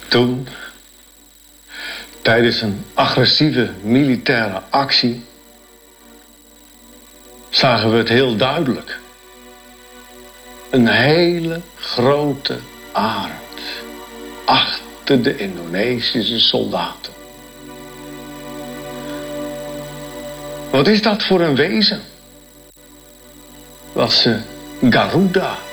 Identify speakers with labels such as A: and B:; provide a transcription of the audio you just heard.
A: Toen, tijdens een agressieve militaire actie, zagen we het heel duidelijk. Een hele grote arend achter de Indonesische soldaten. Wat is dat voor een wezen? Was Garuda